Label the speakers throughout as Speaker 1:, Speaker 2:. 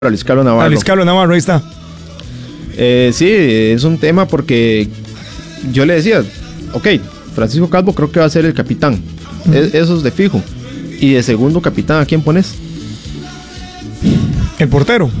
Speaker 1: Luis Carlos Navarro.
Speaker 2: Luis Carlos Navarro, ahí está.
Speaker 1: Sí, es un tema porque yo le decía, ok, Francisco Calvo creo que va a ser el capitán. Eso es de fijo. Y de segundo capitán, ¿a quién pones?
Speaker 2: El portero.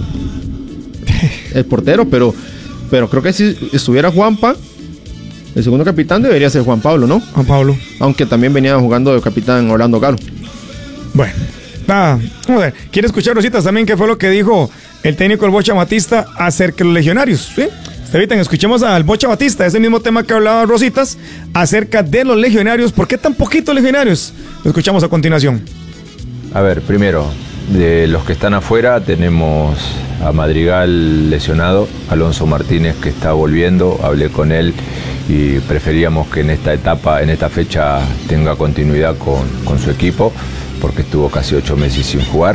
Speaker 1: El portero, pero creo que si estuviera Juanpa, el segundo capitán debería ser Juan Pablo, ¿no?
Speaker 2: Juan Pablo.
Speaker 1: Aunque también venía jugando de capitán Orlando Galo.
Speaker 2: Bueno, vamos a ver. ¿Quiere escuchar, Rositas, también qué fue lo que dijo el técnico del Bocha Batista acerca de los legionarios? ¿Sí? Eviten, escuchemos al Bocha Batista, ese mismo tema que hablaba Rositas, acerca de los legionarios. ¿Por qué tan poquitos legionarios? Lo escuchamos a continuación.
Speaker 3: A ver, primero, de los que están afuera tenemos a Madrigal lesionado, Alonso Martínez que está volviendo, hablé con él y preferíamos que en esta etapa, en esta fecha, tenga continuidad con su equipo, porque estuvo casi 8 meses sin jugar.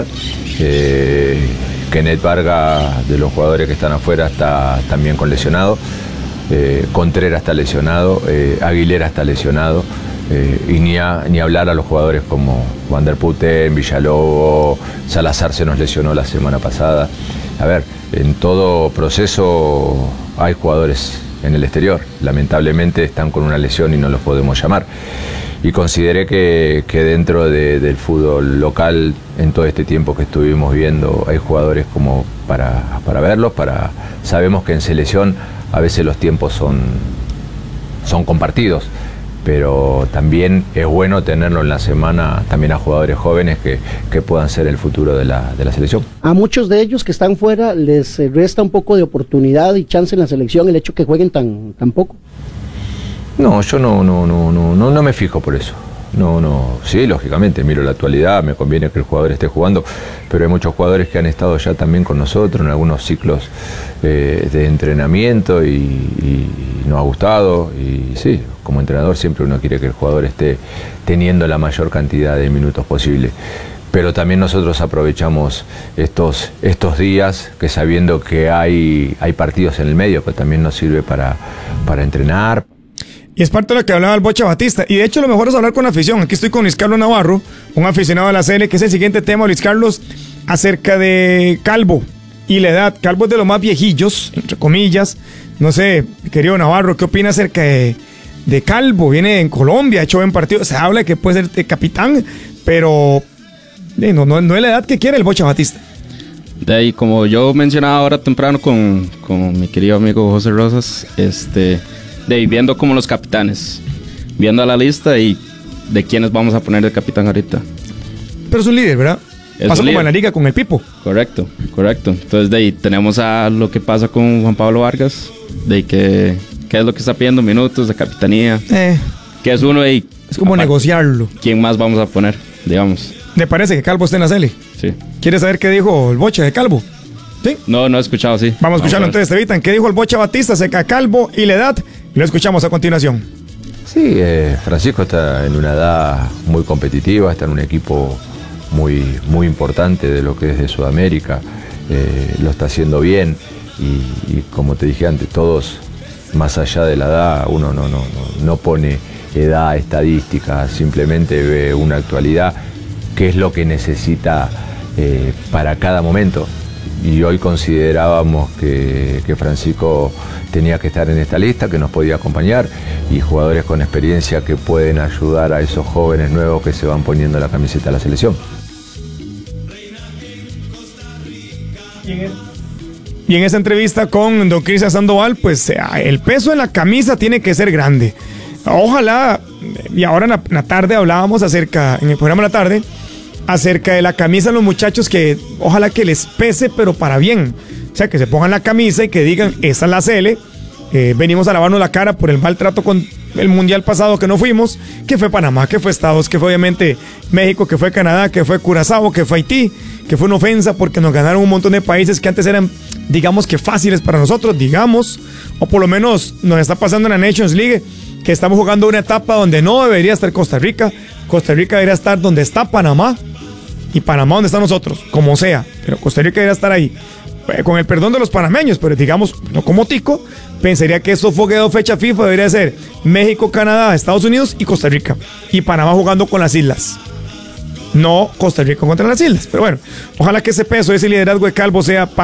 Speaker 3: Kenneth Vargas, de los jugadores que están afuera, está también con lesionado. Contreras está lesionado, Aguilera está lesionado. Y ni hablar a los jugadores como Van der Putten, Villalobos, Salazar se nos lesionó la semana pasada. A ver, en todo proceso hay jugadores en el exterior. Lamentablemente están con una lesión y no los podemos llamar. Y consideré que dentro del fútbol local, en todo este tiempo que estuvimos viendo, hay jugadores como para verlos. Sabemos que en selección a veces los tiempos son compartidos, pero también es bueno tenerlo en la semana también a jugadores jóvenes que puedan ser el futuro de la selección.
Speaker 4: A muchos de ellos que están fuera les resta un poco de oportunidad y chance en la selección el hecho que jueguen tan poco.
Speaker 3: No, yo no me fijo por eso. Sí, lógicamente miro la actualidad, me conviene que el jugador esté jugando, pero hay muchos jugadores que han estado ya también con nosotros en algunos ciclos de entrenamiento y nos ha gustado. Y sí, como entrenador siempre uno quiere que el jugador esté teniendo la mayor cantidad de minutos posible. Pero también nosotros aprovechamos estos días que sabiendo que hay partidos en el medio, pero también nos sirve para entrenar.
Speaker 2: Y es parte de lo que hablaba el Bocha Batista. Y de hecho lo mejor es hablar con la afición. Aquí estoy con Luis Carlos Navarro, un aficionado de la CL, que es el siguiente tema, Luis Carlos, acerca de Calvo y la edad. Calvo es de los más viejillos, entre comillas. No sé, querido Navarro, ¿qué opina acerca de Calvo? Viene en Colombia, ha hecho buen partido. Se habla de que puede ser capitán, pero no es la edad que quiere el Bocha Batista.
Speaker 5: De ahí, como yo mencionaba ahora temprano con mi querido amigo José Rosas, de ahí, viendo como los capitanes, viendo a la lista y de quiénes vamos a poner de capitán ahorita.
Speaker 2: Pero es un líder, ¿verdad? Pasa como en la liga con el Pipo.
Speaker 5: Correcto. Entonces de ahí tenemos a lo que pasa con Juan Pablo Vargas, de ahí qué es lo que está pidiendo minutos de capitanía, que es uno de...
Speaker 2: Es como negociarlo.
Speaker 5: ¿Quién más vamos a poner, digamos?
Speaker 2: ¿Le parece que Calvo esté en la CL?
Speaker 5: Sí.
Speaker 2: ¿Quieres saber qué dijo el Bocha de Calvo? ¿Sí?
Speaker 5: No he escuchado, sí.
Speaker 2: Vamos a escucharlo entonces, Evitan. ¿Qué dijo el Bocha Batista acerca de Calvo y la edad? Y lo escuchamos a continuación.
Speaker 3: Sí, Francisco está en una edad muy competitiva, está en un equipo muy importante de lo que es de Sudamérica, lo está haciendo bien y como te dije antes, todos, más allá de la edad, uno no pone edad estadística, simplemente ve una actualidad, qué es lo que necesita para cada momento. Y hoy considerábamos que Francisco tenía que estar en esta lista, que nos podía acompañar, y jugadores con experiencia que pueden ayudar a esos jóvenes nuevos que se van poniendo la camiseta de la selección.
Speaker 2: Y en esa entrevista con don Cristian Sandoval, pues el peso en la camisa tiene que ser grande. Ojalá, y ahora en la tarde hablábamos acerca, en el programa de la tarde, acerca de la camisa a los muchachos, que ojalá que les pese, pero para bien. O sea, que se pongan la camisa y que digan, esta es la CL, venimos a lavarnos la cara por el maltrato con el mundial pasado que no fuimos, que fue Panamá, que fue Estados, que fue obviamente México, que fue Canadá, que fue Curazao, que fue Haití, que fue una ofensa porque nos ganaron un montón de países que antes eran, digamos que fáciles para nosotros, digamos, o por lo menos nos está pasando en la Nations League, que estamos jugando una etapa donde no debería estar Costa Rica debería estar donde está Panamá, y Panamá donde están nosotros, como sea, pero Costa Rica debería estar ahí, con el perdón de los panameños, pero digamos, no como tico, pensaría que eso fogueo fecha FIFA debería ser México, Canadá, Estados Unidos y Costa Rica, y Panamá jugando con las islas, no Costa Rica contra las islas. Pero bueno, ojalá que ese peso, ese liderazgo de Calvo sea